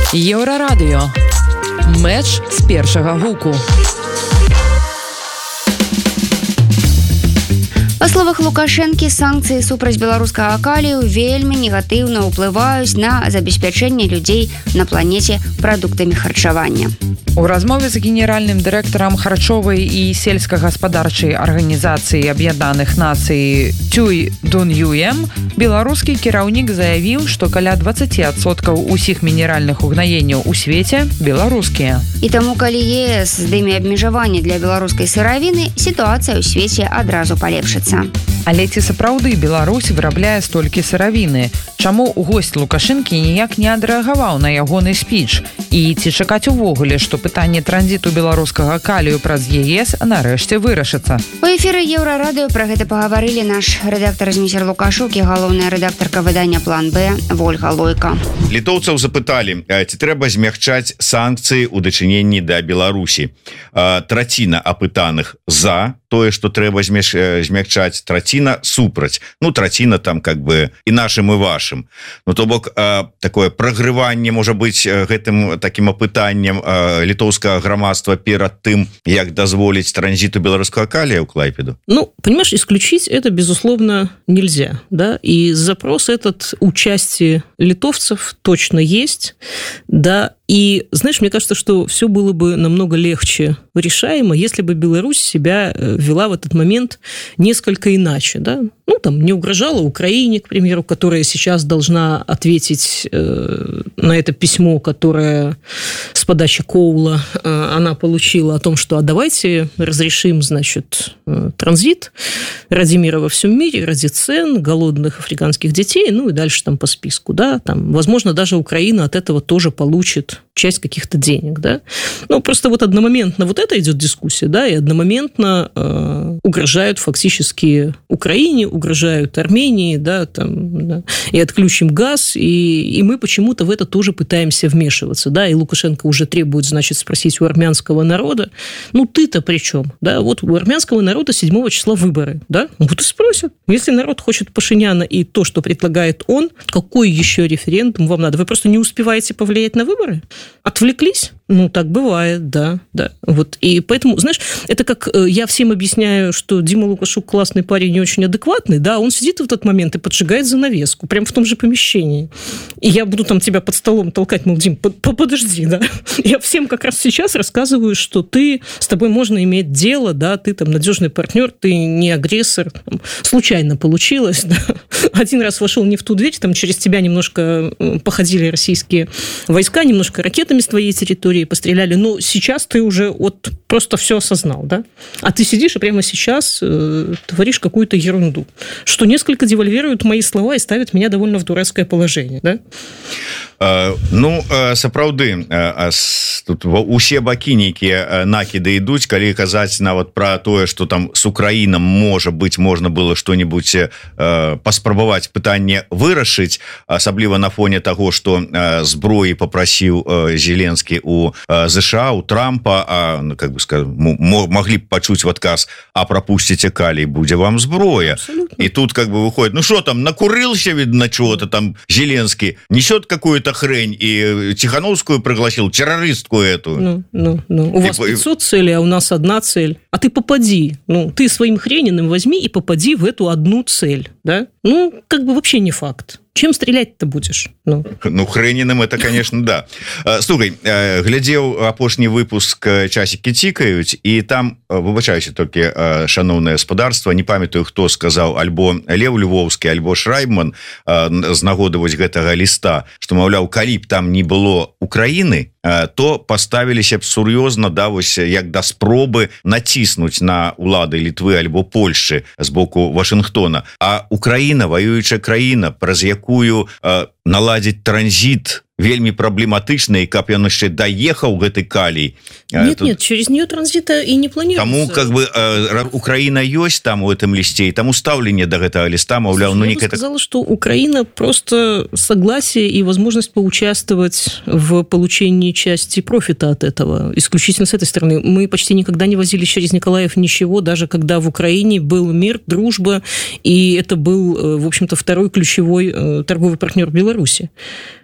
Еўрарадыё. Мэч з першага гуку. Па словах Лукашэнкі, санкцыі супраць беларускага калію вельмі негатыўна ўплываюць на забеспячэнне людзей на планеце прадуктамі харчавання. У размове з генеральным дырэктарам харчовай і сельскагаспадарчай арганізацыі Аб'яднаных Нацый Цюй Дун Юем беларускі кіраўнік заявіў, што каля 20% усіх мінеральных угнаенняў у свеце беларускія. І таму, калі ЕС здыме абмежаванні для беларускай сыравіны, сітуацыя ў свеце адразу палепшыцца. Але ці сапраўды Беларусь вырабляе столькі сыравіны? Чаму госць Лукашэнкі ніяк не адрэагаваў на ягоны спіч? І ці чакаць увогуле, што пытанне транзіту беларускага калію праз ЕС нарэшце вырашыцца? У эфіры Еўрарадыё пра гэта пагаварылі наш рэдактар Зміцер Лукашук і галоўная рэдактарка выдання «План Б» Вольга Лойка. Літоўцаў запыталі, ці трэба змягчаць санкцыі ў дачыненні да Беларусі. Траціна апытаных за тое, што трэба змягчаць, траціна супраць. Траціна там как бы і нашым, і вашым. То бок такое прагрыванне можа быць гэтым такім апытаннем літоўскага грамадства перад тым, як дазволіць транзіту беларускага калия ў Клайпеду? Понимаешь, исключить это, безусловно, нельзя, да, и запрос этот у части литовцев точно есть, да, и, знаешь, мне кажется, что все было бы намного легче решаемо, если бы Беларусь себя вела в этот момент несколько иначе, да, не угрожала Украине, к примеру, которая сейчас должна ответить на это письмо, которое с подачи Коула она получила о том, что давайте разрешим, значит, транзит ради мира во всем мире, ради цен, голодных африканских детей, и дальше там по списку, да, возможно, даже Украина от этого тоже получит часть каких-то денег, да. Просто одномоментно это идет дискуссия, да, и одномоментно угрожают фактически Украине, угрожают Армении, да, и отключим газ, и мы почему-то в это тоже пытаемся вмешиваться, да, и Лукашенко уже требует, значит, спросить у армянского народа, ты-то при чем, да, у армянского народа 7 числа выборы, да, и спросят, если народ хочет Пашиняна и то, что предлагает он, какой еще референдум вам надо? Вы просто не успеваете повлиять на выборы? Отвлеклись? Так бывает, да. И поэтому, знаешь, это как я всем объясняю, что Дима Лукашук классный парень, не очень адекватный, да, он сидит в этот момент и поджигает занавеску, прямо в том же помещении. И я буду тебя под столом толкать, мол, Дим, подожди, да. Я всем как раз сейчас рассказываю, что с тобой можно иметь дело, да, ты надежный партнер, ты не агрессор, случайно получилось, да. Один раз вошел не в ту дверь, через тебя немножко походили российские войска, немножко ракетами с твоей территории постреляли, но сейчас ты уже просто все осознал, да? А ты сидишь и прямо сейчас творишь какую-то ерунду, что несколько девальвирует мои слова и ставит меня довольно в дурацкое положение, да? Сапраўды, тут усе бакі нейкія накіды ідуць, калі казаць нават пра тое, што там с Украінам можна было што-нибудь паспрабаваць пытанне вырашыць, асабліва на фоне таго, што зброі попрасіў Зеленскі у ЗША, у Трампа, могли б пачуць в адказ, пропусціце калій, будзе вам зброя. Абсолютно. І тут выходит, что там, накурился, видно, чего-то там Зеленский, несет какую-то хрень, и Тихановскую пригласил, террористку эту. У вас 500 целей, а у нас одна цель. А ты попади. Ты своим Хрениным возьми и попади в эту одну цель. Да? Вообще не факт. Чем стрелять-то будешь? Хрэніным это, конечно, да. Слухай, глядзеў апошні выпуск «Часікі цікаюць», і там, выбачаюся толькі, шаноўнае гаспадарства, не памятаю, хто сказаў, альбо Лев Львовскі, альбо Шрайбман, з нагоды гэтага ліста, што, маўляў, калі б там не было Украіны, то поставіліся б сур'ёзна, як да спробы націснуць на улады Літвы альбо Польшчы з боку Вашынгтона. А Украіна, ваюючая краіна, праз якую наладзіць транзит вельмі праблематычна, і каб ён яшчэ даехаў гэты калій. Нет, через нее транзита и не планируется. Таму Украина ёсць там у этом листе, и таму стаўленне до гэтага листа, маўляў, я бы сказала, что Украина просто согласие и возможность поучаствовать в получении части профита от этого, исключительно с этой стороны. Мы почти никогда не возили через Николаев ничего, даже когда в Украине был мир, дружба, и это был, в общем-то, второй ключевой торговый партнер Беларуси.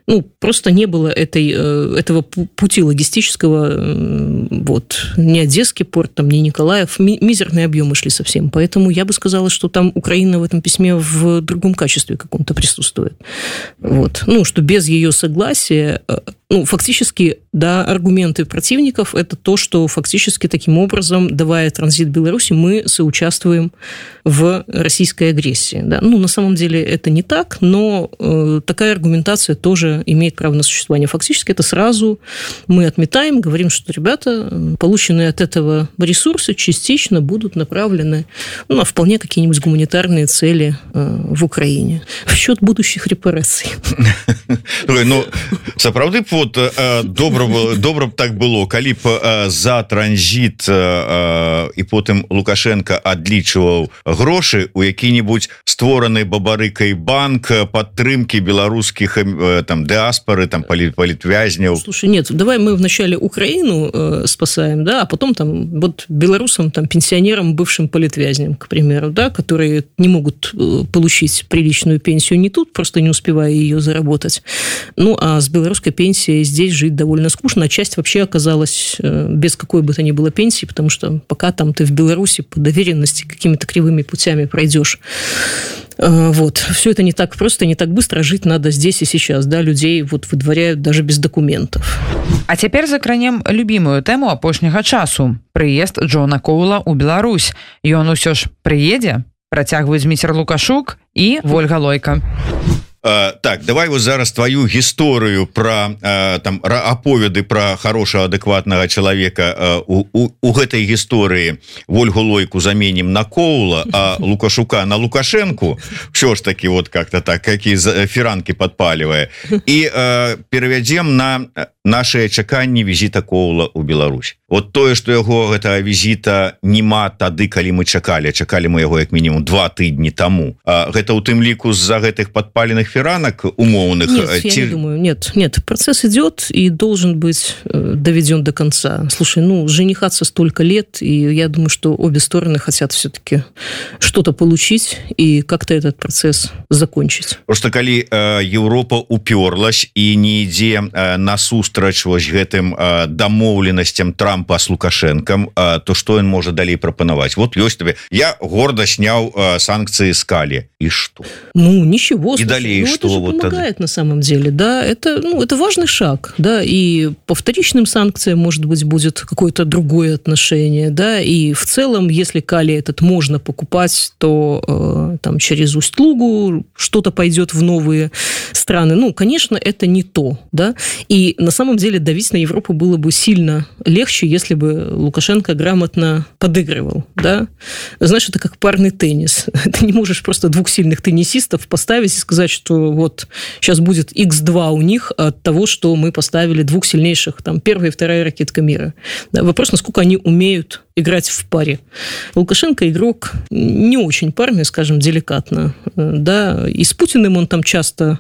просто не было этого пути логистического, вот, ни Одесский порт, там, ни Николаев, мизерные объемы шли совсем, поэтому я бы сказала, что там Украина в этом письме в другом качестве каком-то присутствует, вот, что без ее согласия, фактически, да, аргументы противников – это то, что фактически таким образом, давая транзит Беларуси, мы соучаствуем в российской агрессии, да, на самом деле это не так, но такая аргументация тоже имеет право на существование. Фактически это сразу мы отметаем, говорим, что, ребята, полученные от этого ресурсы частично будут направлены на вполне какие-нибудь гуманитарные цели в Украине в счет будущих репараций. Сапраўды, вот добра б так было, калі б за транзит і потым Лукашенко адлічваў грошы у які-нибудь створаны бабарыкай банк падтрымки беларускіх там диаспоры, там политвязняў. Слушай, нет, давай мы вначале Украину спасаем, да, а потом там вот белорусам, там пенсионерам, бывшим политвязням, к примеру, да, которые не могут получить приличную пенсию не тут, просто не успевая ее заработать. А с белорусской пенсией здесь жить довольно скучно, а часть вообще оказалась без какой бы то ни было пенсии, потому что пока там ты в Беларуси по доверенности какими-то кривыми путями пройдешь. Вот. Все это не так просто, не так быстро, жить надо здесь и сейчас, да, людей вот выдворяют даже без документов. А цяпер закранем любимую тэму апошняга часу – прыезд Джона Коула ў Беларусь. Ён усё ж прыедзе, працягваюць Зміцер Лукашук і Вольга Лойка. Так, давай вот зараз твою гісторыю про там аповеды про хорошего адэкватнага чалавека у гэтай гісторыі Вольгу Лойку заменим на Коула, а Лукашука на Лукашенку, все ж таки вот как-то так, какие фіранки подпаливая, и перавядзем на наши чаканні візіта Коула ў Беларусь. Вот тое, што яго гэтага візіта няма тады, калі мы чакалі мы яго як мінімум 2 тыдні таму. Гэта ў тым ліку з-за гэтых падпаленых фіранак умоўных? Нет, я не думаю. Нет, процесс идет и должен быть доведен до конца. Слушай, женихаться столько лет, и я думаю, что обе стороны хотят все-таки что-то получить и как-то этот процесс закончить. Просто калі Европа уперлась и не ідзе на сустрач вось гэтым дамоўленасцям Трампа с Лукашенком, то что он может далей прапанаваць? Вот ёсць тебе. Я гордо снял санкции с Кали. И что? Ничего. И далее что? Это же вот помогает на самом деле, да. Это важный шаг, да. И по вторичным санкциям, может быть, будет какое-то другое отношение, да. И в целом, если Кали этот можно покупать, то там через Усть-Лугу что-то пойдет в новые страны. Конечно, это не то, да. И на самом деле давить на Европу было бы сильно легче, если бы Лукашенко грамотно подыгрывал, да. Знаешь, это как парный теннис. Ты не можешь просто 2 сильных теннисистов поставить и сказать, что вот сейчас будет X2 у них от того, что мы поставили 2 сильнейших, там, 1-я и 2-я ракетка мира. Да, вопрос, насколько они умеют играть в паре. Лукашенко игрок не очень парный, скажем, деликатно, да, и с Путиным он там часто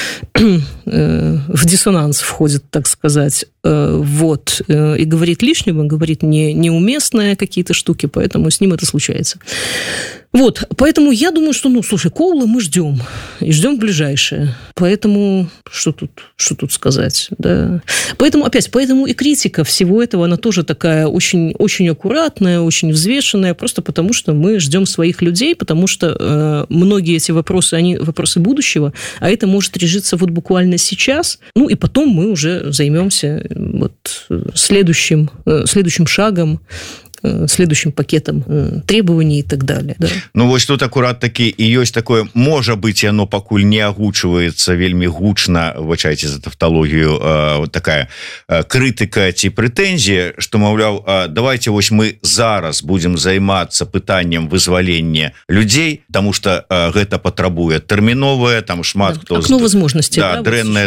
в диссонанс входит, так сказать, вот, и говорит лишнего, говорит неуместные какие-то штуки, поэтому с ним это случается. Вот, поэтому я думаю, что, слушай, Коула мы ждем, и ждем ближайшее. Поэтому, что тут сказать, да. Поэтому и критика всего этого, она тоже такая очень, очень аккуратная, очень взвешенная, просто потому что мы ждем своих людей, потому что многие эти вопросы, они вопросы будущего, а это может решиться вот буквально сейчас, и потом мы уже займемся вот следующим шагом, следующим пакетом требований и так далее. Да? Вось тут акурат таки і ёсць такое, можа быть, яно пакуль не агучваецца вельмі гучна, выбачайце за тавталогію, такая крытыка ці прэтэнзія, што, маўляў, давайте вось мы зараз будем займацца пытаннем вызвалення людзей, потому что гэта патрабуе тэрміновае, там шмат хто... Окно возможностей. Да, дрэннае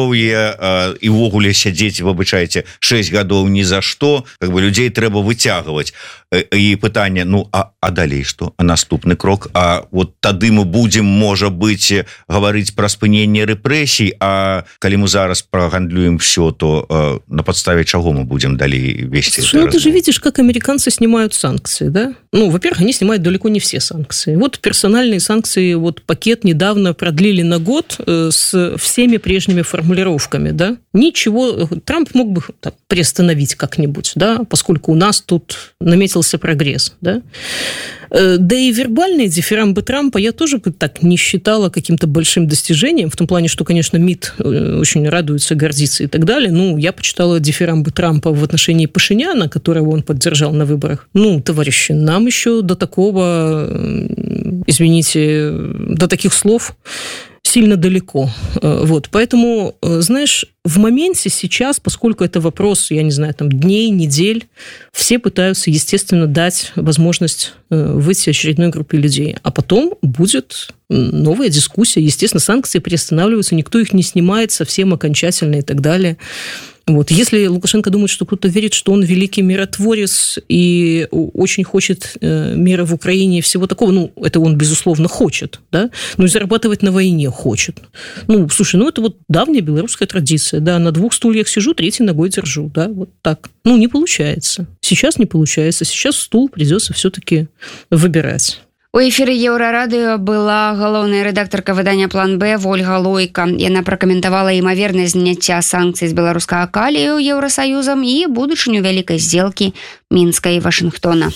здароўе, і ўвогуле сядзець, выбачайце, 6 гадоў ні за што, как бы людзей трэба выцягваць выконваць. І пытанне, ну а далей што? А наступны крок? А вот тады мы будзем, можа быць, гаварыць пра спыненне рэпрэсій, а калі мы зараз прагандлюем все, то на подставе чего мы будем далее вести? Ну, ты же видишь, как американцы снимают санкции, да? Ну, во-первых, они снимают далеко не все санкции. Вот персональные санкции, вот пакет недавно продлили на год с всеми прежними формулировками, да? Ничего, Трамп мог бы так приостановить как-нибудь, да, поскольку у нас тут наметился прогресс, да? Да и вербальные дифирамбы Трампа я тоже бы так не считала каким-то большим достижением, в том плане, что, конечно, МИД очень радуется, гордится и так далее. Ну, я почитала дифирамбы Трампа в отношении Пашиняна, которого он поддержал на выборах. Ну, товарищи, нам еще до такого, извините, до таких слов сильно далеко. Вот. Поэтому, знаешь, в моменте сейчас, поскольку это вопрос, я не знаю, там, дней, недель, все пытаются, естественно, дать возможность выйти очередной группе людей. А потом будет новая дискуссия. Естественно, санкции приостанавливаются, никто их не снимает совсем окончательно и так далее. Вот. Если Лукашенко думает, что кто-то верит, что он великий миротворец и очень хочет мира в Украине и всего такого, ну, это он, безусловно, хочет, да, но и зарабатывать на войне хочет. Ну, слушай, ну, это вот давняя белорусская традиция, да, на 2 стульях сижу, 3-й ногой держу, да, вот так. Ну, не получается. Сейчас не получается. Сейчас стул придется все-таки выбирать. У эфіры Еўрарадыё была галоўная рэдактарка выдання «План Б» Ольга Лойка. Яна пракаментавала імавернасць зняцця санкцый з беларускага калію Еўрасаюзам і будучыню вялікай здзелкі Мінска і Вашынгтона.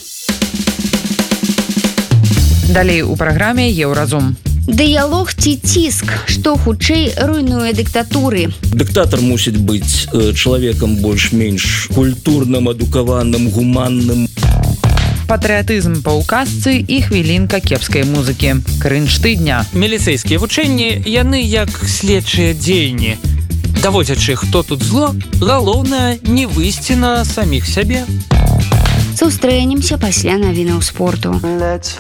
Далей у праграме «Еўразум». Дыялог ці ціск, што хутчэй руйнуе дыктатуры. Дыктатар мусіць быць чалавекам больш-менш культурным, адукаваным, гуманным. Патрыятызм па ўказцы і хвілінка кепскай музыкі. Крынж тыдня. Міліцэйскія вучэнні, яны як следчыя дзеянні. Даводзячы, хто тут зло, галоўнае не выйсці на саміх сябе. Сустрэнемся пасля навінаў спорту. Let's